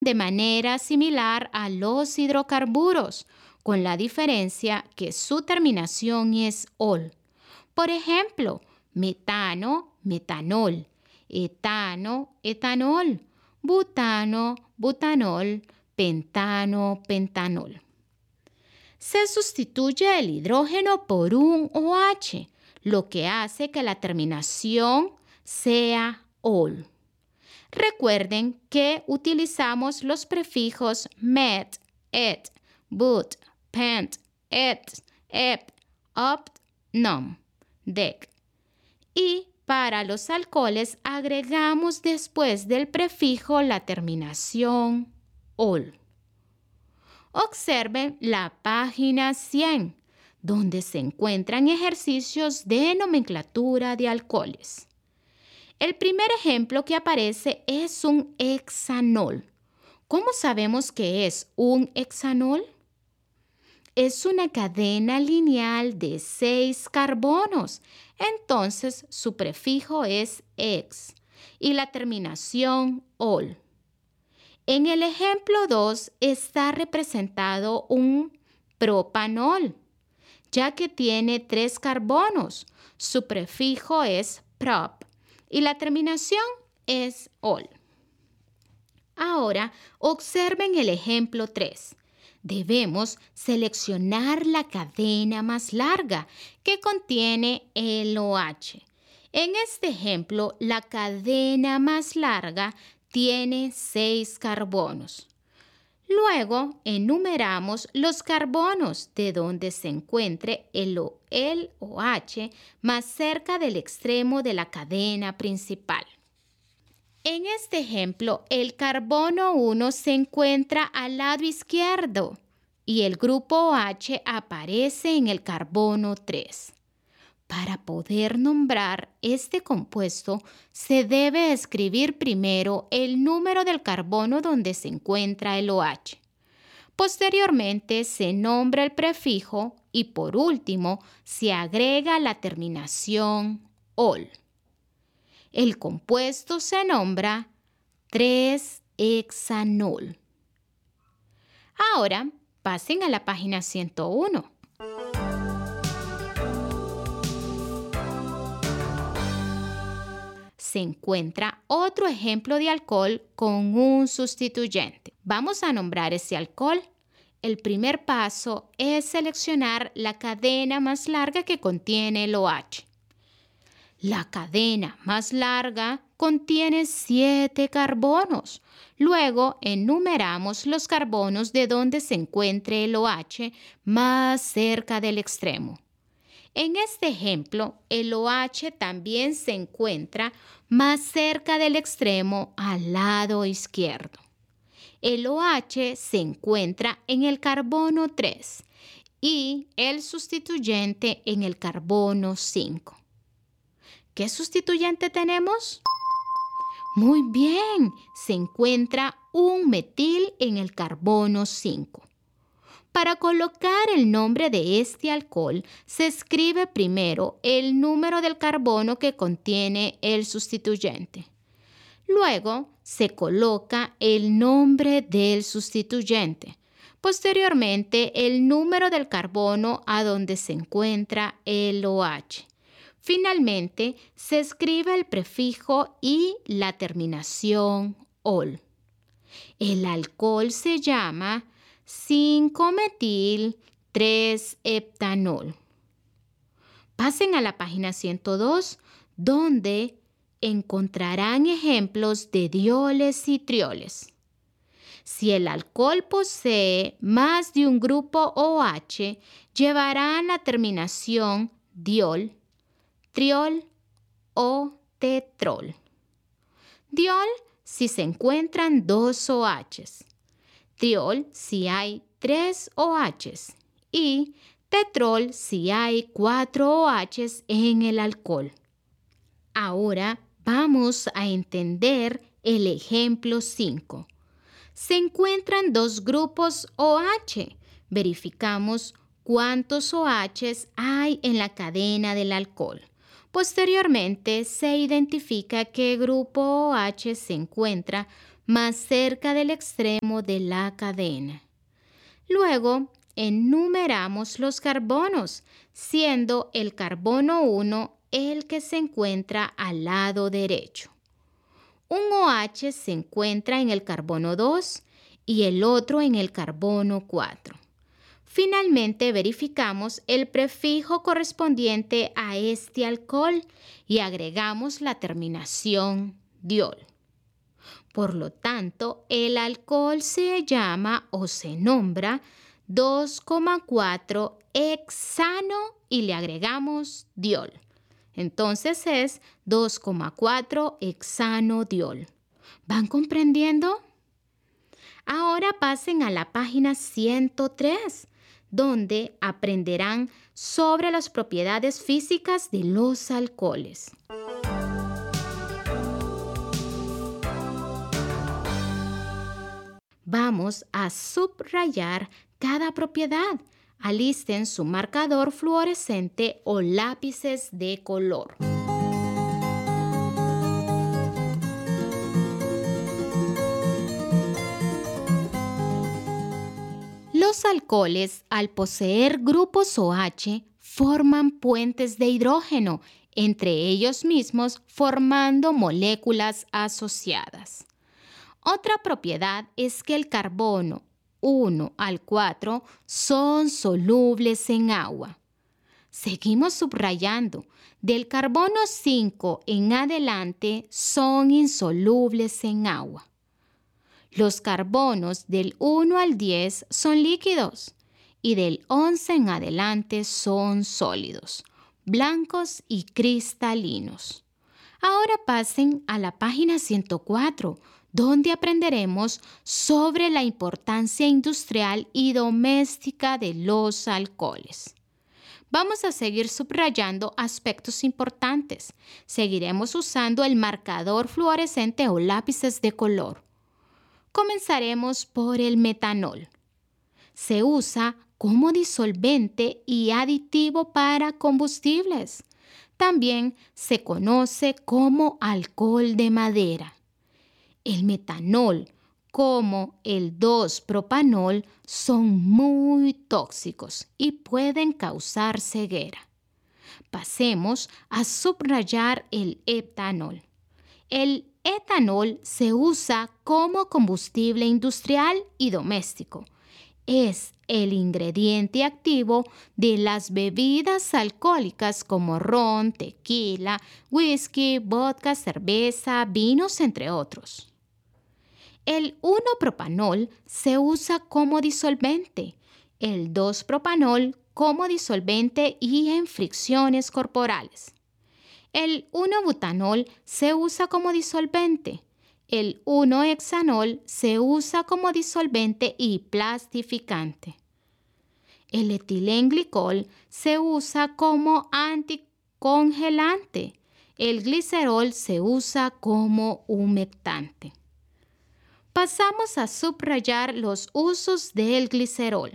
de manera similar a los hidrocarburos, con la diferencia que su terminación es ol. Por ejemplo, metano, metanol, etano, etanol, butano, butanol, pentano, pentanol. Se sustituye el hidrógeno por un OH, lo que hace que la terminación sea ol. Recuerden que utilizamos los prefijos met, et, but, pent, et, ep, opt, nom, dec. Y para los alcoholes agregamos después del prefijo la terminación ol. Observen la página 100, donde se encuentran ejercicios de nomenclatura de alcoholes. El primer ejemplo que aparece es un hexanol. ¿Cómo sabemos que es un hexanol? Es una cadena lineal de 6 carbonos. Entonces, su prefijo es ex y la terminación ol. En el ejemplo 2 está representado un propanol, ya que tiene 3 carbonos. Su prefijo es prop y la terminación es ol. Ahora, observen el ejemplo 3. Debemos seleccionar la cadena más larga que contiene el OH. En este ejemplo, la cadena más larga tiene 6 carbonos. Luego, enumeramos los carbonos de donde se encuentre el OH más cerca del extremo de la cadena principal. En este ejemplo, el carbono 1 se encuentra al lado izquierdo y el grupo OH aparece en el carbono 3. Para poder nombrar este compuesto, se debe escribir primero el número del carbono donde se encuentra el OH. Posteriormente, se nombra el prefijo y por último, se agrega la terminación ol. El compuesto se nombra 3-hexanol. Ahora, pasen a la página 101. Se encuentra otro ejemplo de alcohol con un sustituyente. Vamos a nombrar ese alcohol. El primer paso es seleccionar la cadena más larga que contiene el OH. La cadena más larga contiene 7 carbonos. Luego enumeramos los carbonos de donde se encuentre el OH más cerca del extremo. En este ejemplo, el OH también se encuentra más cerca del extremo al lado izquierdo. El OH se encuentra en el carbono 3 y el sustituyente en el carbono 5. ¿Qué sustituyente tenemos? Muy bien, se encuentra un metil en el carbono 5. Para colocar el nombre de este alcohol, se escribe primero el número del carbono que contiene el sustituyente. Luego, se coloca el nombre del sustituyente. Posteriormente, el número del carbono a donde se encuentra el OH. Finalmente, se escribe el prefijo y la terminación ol. El alcohol se llama 5-metil-3-heptanol. Pasen a la página 102, donde encontrarán ejemplos de dioles y trioles. Si el alcohol posee más de un grupo OH, llevarán la terminación diol, triol o tetrol. Diol si se encuentran 2 OHs. Triol si hay 3 OHs y tetrol si hay 4 OHs en el alcohol. Ahora vamos a entender el ejemplo 5. Se encuentran 2 grupos OH. Verificamos cuántos OHs hay en la cadena del alcohol. Posteriormente se identifica qué grupo OH se encuentra más cerca del extremo de la cadena. Luego, enumeramos los carbonos, siendo el carbono 1 el que se encuentra al lado derecho. Un OH se encuentra en el carbono 2 y el otro en el carbono 4. Finalmente, verificamos el prefijo correspondiente a este alcohol y agregamos la terminación diol. Por lo tanto, el alcohol se llama o se nombra 2,4 hexano y le agregamos diol. Entonces es 2,4 hexanodiol. ¿Van comprendiendo? Ahora pasen a la página 103, donde aprenderán sobre las propiedades físicas de los alcoholes. Vamos a subrayar cada propiedad. Alisten su marcador fluorescente o lápices de color. Los alcoholes, al poseer grupos OH, forman puentes de hidrógeno entre ellos mismos, formando moléculas asociadas. Otra propiedad es que el carbono 1 al 4 son solubles en agua. Seguimos subrayando. Del carbono 5 en adelante son insolubles en agua. Los carbonos del 1 al 10 son líquidos y del 11 en adelante son sólidos, blancos y cristalinos. Ahora pasen a la página 104, donde aprenderemos sobre la importancia industrial y doméstica de los alcoholes. Vamos a seguir subrayando aspectos importantes. Seguiremos usando el marcador fluorescente o lápices de color. Comenzaremos por el metanol. Se usa como disolvente y aditivo para combustibles. También se conoce como alcohol de madera. El metanol, como el 2-propanol, son muy tóxicos y pueden causar ceguera. Pasemos a subrayar el etanol. El etanol se usa como combustible industrial y doméstico. Es el ingrediente activo de las bebidas alcohólicas como ron, tequila, whisky, vodka, cerveza, vinos, entre otros. El 1-propanol se usa como disolvente, el 2-propanol como disolvente y en fricciones corporales. El 1-butanol se usa como disolvente. El 1-hexanol se usa como disolvente y plastificante. El etilenglicol se usa como anticongelante. El glicerol se usa como humectante. Pasamos a subrayar los usos del glicerol.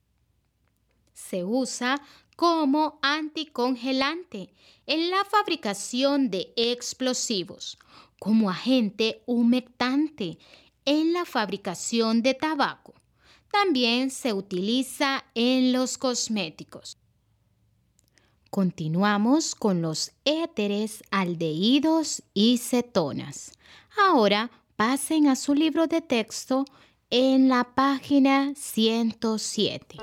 Se usa como anticongelante en la fabricación de explosivos, como agente humectante en la fabricación de tabaco. También se utiliza en los cosméticos. Continuamos con los éteres, aldehídos y cetonas. Ahora pasen a su libro de texto en la página 107.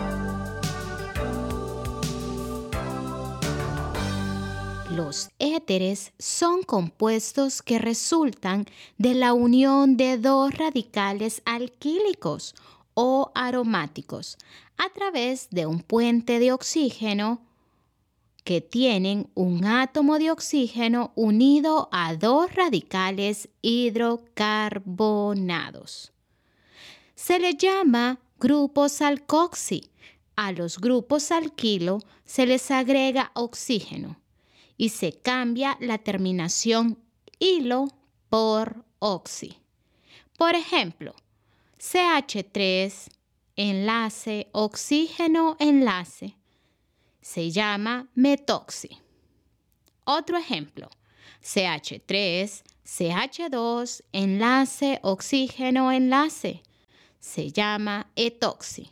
Los éteres son compuestos que resultan de la unión de dos radicales alquílicos o aromáticos a través de un puente de oxígeno que tienen un átomo de oxígeno unido a dos radicales hidrocarbonados. Se le llama grupos alcoxi. A los grupos alquilo se les agrega oxígeno y se cambia la terminación hilo por oxi. Por ejemplo, CH3, enlace, oxígeno, enlace. Se llama metoxi. Otro ejemplo, CH3, CH2, enlace, oxígeno, enlace. Se llama etoxi.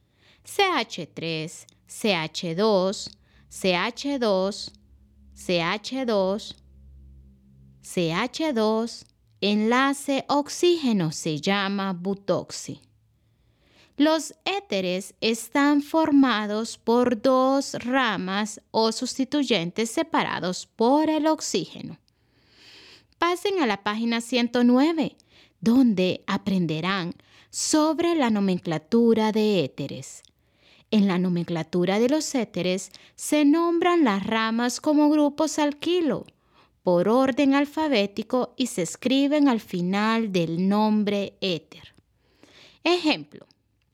CH3, CH2, CH2, CH2, CH2, enlace oxígeno se llama butoxi. Los éteres están formados por dos ramas o sustituyentes separados por el oxígeno. Pasen a la página 109, donde aprenderán sobre la nomenclatura de éteres. En la nomenclatura de los éteres se nombran las ramas como grupos alquilo, por orden alfabético y se escriben al final del nombre éter. Ejemplo,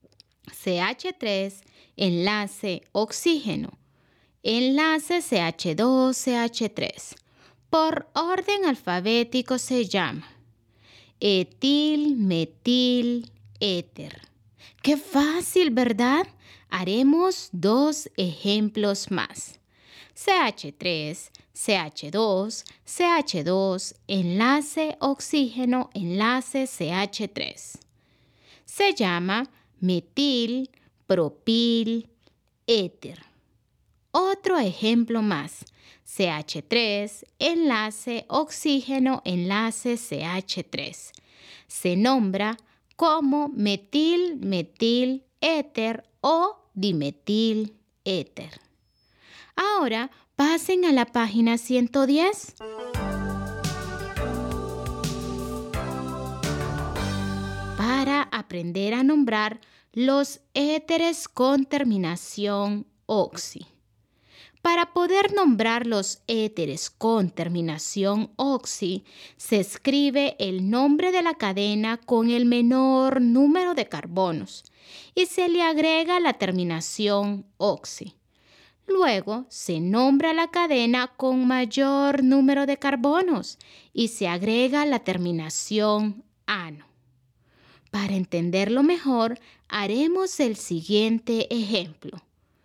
CH3, enlace oxígeno, enlace CH2CH3. Por orden alfabético se llama etil, metil, éter. ¡Qué fácil!, ¿verdad? Haremos dos ejemplos más. CH3, CH2, CH2, enlace oxígeno, enlace CH3. Se llama metil, propil, éter. Otro ejemplo más. CH3, enlace oxígeno, enlace CH3. Se nombra como metil, metil, éter o dimetil, éter. Ahora pasen a la página 110. Para aprender a nombrar los éteres con terminación oxi. Para poder nombrar los éteres con terminación oxi, se escribe el nombre de la cadena con el menor número de carbonos y se le agrega la terminación oxi. Luego se nombra la cadena con mayor número de carbonos y se agrega la terminación ano. Para entenderlo mejor, haremos el siguiente ejemplo.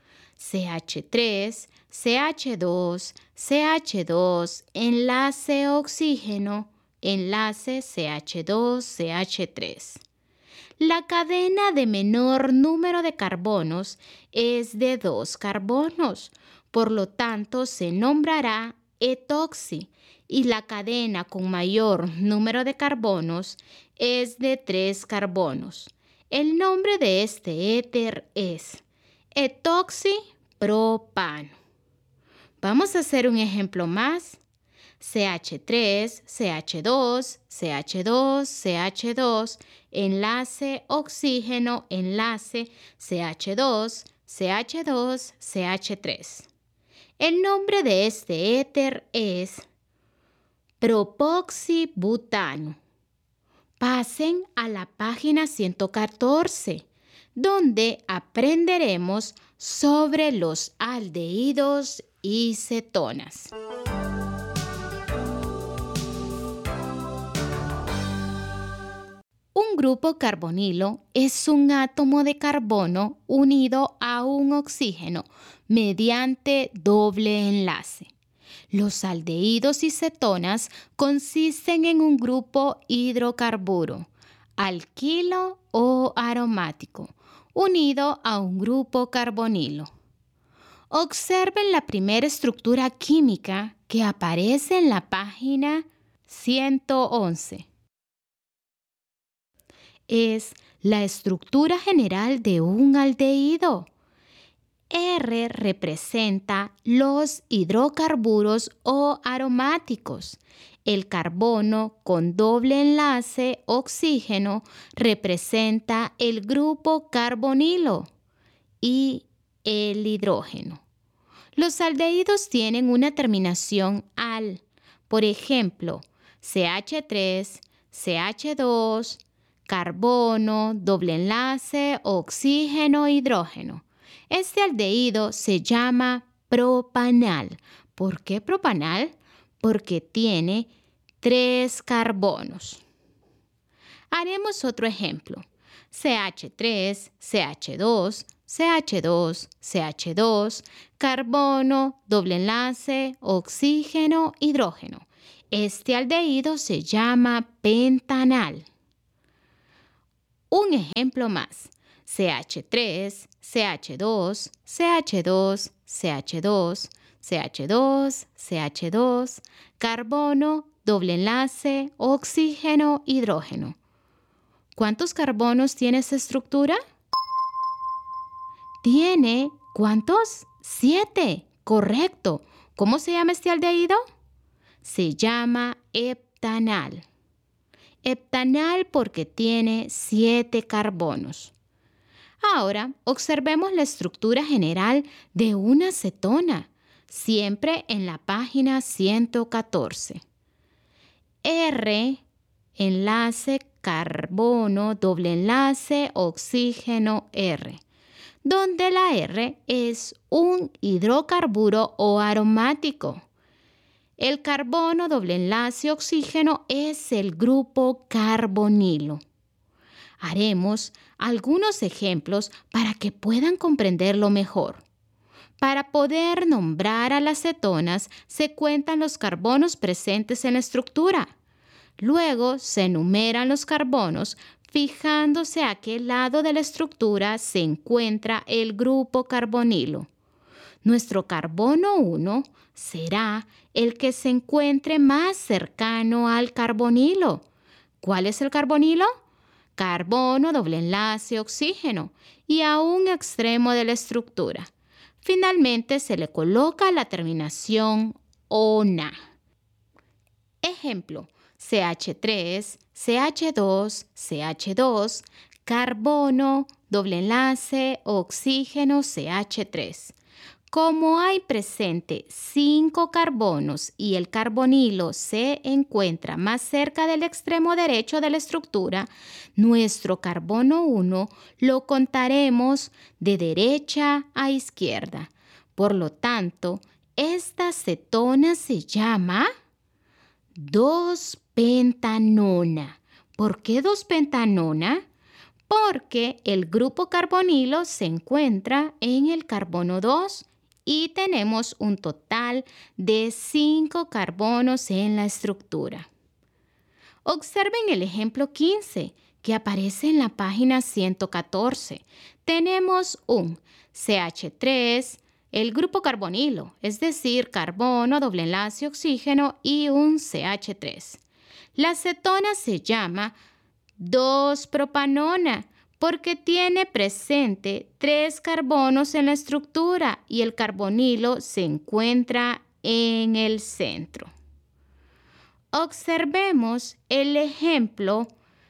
CH3, CH2, CH2, enlace oxígeno, enlace CH2, CH3. La cadena de menor número de carbonos es de 2 carbonos, por lo tanto se nombrará etoxi, y la cadena con mayor número de carbonos es de 3 carbonos. El nombre de este éter es etoxipropano. Vamos a hacer un ejemplo más. CH3, CH2, CH2, CH2, enlace oxígeno, enlace CH2, CH2, CH3. El nombre de este éter es propoxibutano. Pasen a la página 114, donde aprenderemos sobre los aldehídos y cetonas. Un grupo carbonilo es un átomo de carbono unido a un oxígeno mediante doble enlace. Los aldehídos y cetonas consisten en un grupo hidrocarburo, alquilo o aromático, unido a un grupo carbonilo. Observen la primera estructura química que aparece en la página 111. Es la estructura general de un aldehído. R representa los hidrocarburos o aromáticos. El carbono con doble enlace oxígeno representa el grupo carbonilo y el hidrógeno. Los aldehídos tienen una terminación al. Por ejemplo, CH3, CH2, carbono, doble enlace, oxígeno, hidrógeno. Este aldehído se llama propanal. ¿Por qué propanal? Porque tiene 3 carbonos. Haremos otro ejemplo. CH3, CH2, CH2, CH2, carbono, doble enlace, oxígeno, hidrógeno. Este aldehído se llama pentanal. Un ejemplo más. CH3, CH2, CH2, CH2, CH2, CH2, carbono, doble enlace, oxígeno, hidrógeno. ¿Cuántos carbonos tiene esta estructura? ¿Tiene cuántos? 7. Correcto. ¿Cómo se llama este aldehído? Se llama heptanal. Heptanal porque tiene 7 carbonos. Ahora, observemos la estructura general de una cetona, siempre en la página 114. R, enlace, carbono, doble enlace, oxígeno, R, donde la R es un hidrocarburo o aromático. El carbono, doble enlace, oxígeno es el grupo carbonilo. Haremos algunos ejemplos para que puedan comprenderlo mejor. Para poder nombrar a las cetonas, se cuentan los carbonos presentes en la estructura. Luego se enumeran los carbonos, fijándose a qué lado de la estructura se encuentra el grupo carbonilo. Nuestro carbono 1 será el que se encuentre más cercano al carbonilo. ¿Cuál es el carbonilo? Carbono, doble enlace, oxígeno y a un extremo de la estructura. Finalmente se le coloca la terminación ONA. Ejemplo, CH3, CH2, CH2, carbono, doble enlace, oxígeno, CH3. Como hay presente 5 carbonos y el carbonilo se encuentra más cerca del extremo derecho de la estructura, nuestro carbono 1 lo contaremos de derecha a izquierda. Por lo tanto, esta cetona se llama 2-pentanona. ¿Por qué 2-pentanona? Porque el grupo carbonilo se encuentra en el carbono 2 y tenemos un total de 5 carbonos en la estructura. Observen el ejemplo 15 que aparece en la página 114. Tenemos un CH3, el grupo carbonilo, es decir, carbono, doble enlace, oxígeno y un CH3. La cetona se llama 2-propanona porque tiene presente 3 carbonos en la estructura y el carbonilo se encuentra en el centro. Observemos el ejemplo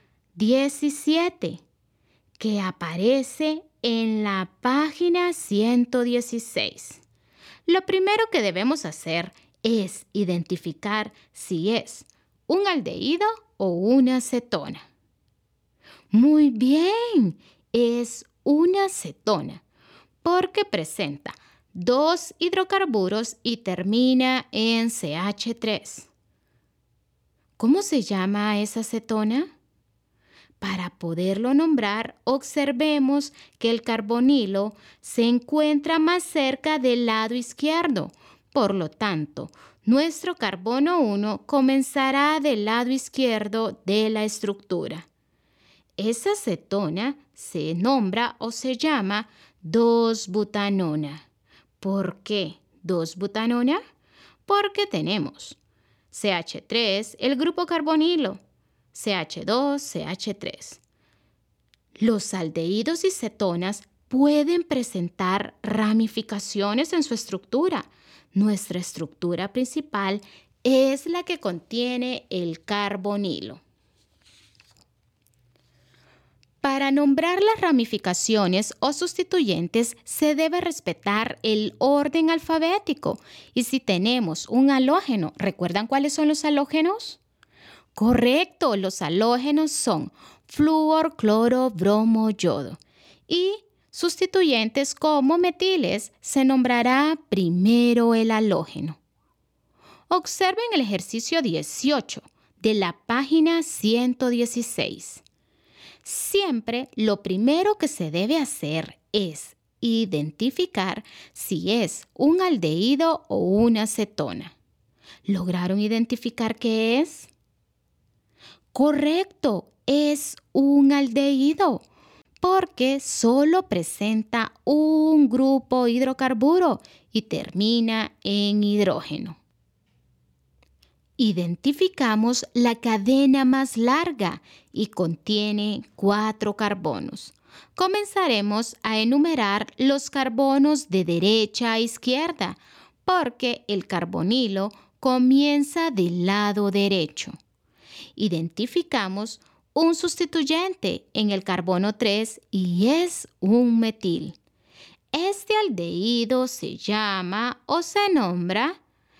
17 que aparece en la página 116. Lo primero que debemos hacer es identificar si es un aldehído o una cetona. Muy bien, es una cetona porque presenta 2 hidrocarburos y termina en CH3. ¿Cómo se llama esa cetona? Para poderlo nombrar, observemos que el carbonilo se encuentra más cerca del lado izquierdo. Por lo tanto, nuestro carbono 1 comenzará del lado izquierdo de la estructura. Esa cetona se nombra o se llama 2-butanona. ¿Por qué 2-butanona? Porque tenemos CH3, el grupo carbonilo, CH2, CH3. Los aldehídos y cetonas pueden presentar ramificaciones en su estructura. Nuestra estructura principal es la que contiene el carbonilo. Para nombrar las ramificaciones o sustituyentes se debe respetar el orden alfabético. Y si tenemos un halógeno, ¿recuerdan cuáles son los halógenos? Correcto, los halógenos son flúor, cloro, bromo, yodo. Y sustituyentes como metiles se nombrará primero el halógeno. Observen el ejercicio 18 de la página 116. Siempre lo primero que se debe hacer es identificar si es un aldehído o una cetona. ¿Lograron identificar qué es? Correcto, es un aldehído, porque solo presenta un grupo hidrocarburo y termina en hidrógeno. Identificamos la cadena más larga y contiene 4 carbonos. Comenzaremos a enumerar los carbonos de derecha a izquierda, porque el carbonilo comienza del lado derecho. Identificamos un sustituyente en el carbono 3 y es un metil. Este aldehído se llama o se nombra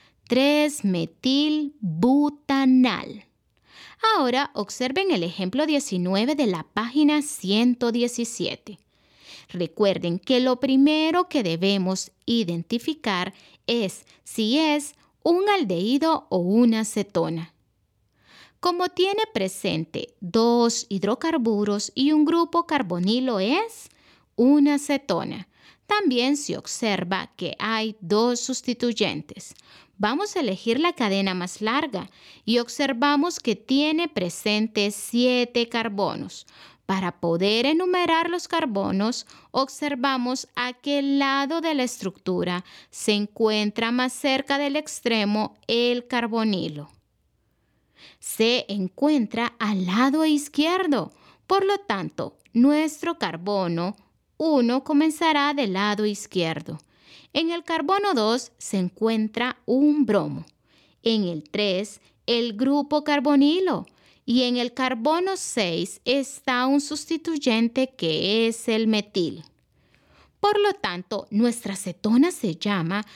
3-metilbutanal. Ahora observen el ejemplo 19 de la página 117. Recuerden que lo primero que debemos identificar es si es un aldehído o una cetona. Como tiene presente 2 hidrocarburos y un grupo carbonilo es una cetona. También se observa que hay 2 sustituyentes. Vamos a elegir la cadena más larga y observamos que tiene presente 7 carbonos. Para poder enumerar los carbonos, observamos a qué lado de la estructura se encuentra más cerca del extremo el carbonilo. Se encuentra al lado izquierdo. Por lo tanto, nuestro carbono 1 comenzará del lado izquierdo. En el carbono 2 se encuentra un bromo. En el 3, el grupo carbonilo. Y en el carbono 6 está un sustituyente que es el metil. Por lo tanto, nuestra cetona se llama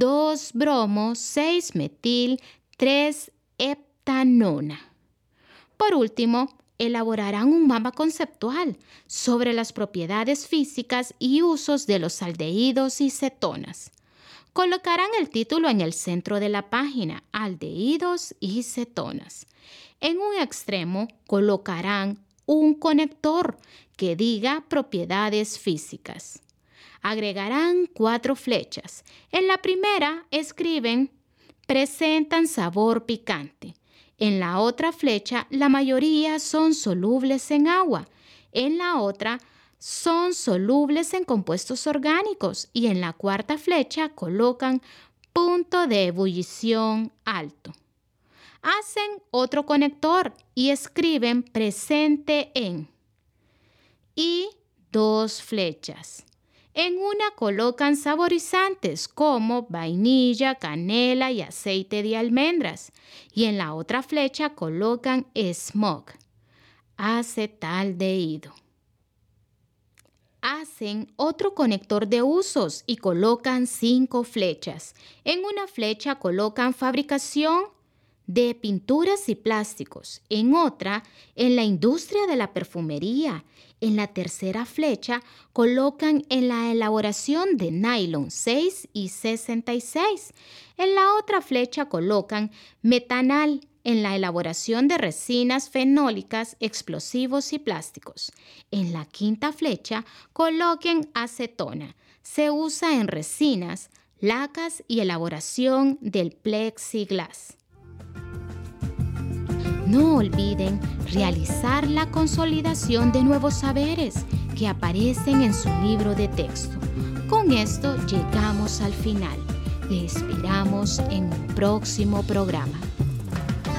2-bromo-6-metil-3-heptanona. Por último, elaborarán un mapa conceptual sobre las propiedades físicas y usos de los aldehídos y cetonas. Colocarán el título en el centro de la página, aldehídos y cetonas. En un extremo colocarán un conector que diga propiedades físicas. Agregarán 4 flechas. En la primera escriben presentan sabor picante. En la otra flecha, la mayoría son solubles en agua. En la otra, son solubles en compuestos orgánicos. Y en la cuarta flecha, colocan punto de ebullición alto. Hacen otro conector y escriben presente en. Y 2 flechas. En una colocan saborizantes como vainilla, canela y aceite de almendras. Y en la otra flecha colocan smog, acetaldehído. Hacen otro conector de usos y colocan 5 flechas. En una flecha colocan fabricación de pinturas y plásticos. En otra, en la industria de la perfumería. En la tercera flecha colocan en la elaboración de nylon 6 y 66. En la otra flecha colocan metanal en la elaboración de resinas fenólicas, explosivos y plásticos. En la quinta flecha coloquen acetona. Se usa en resinas, lacas y elaboración del plexiglas. No olviden realizar la consolidación de nuevos saberes que aparecen en su libro de texto. Con esto llegamos al final. Les esperamos en un próximo programa.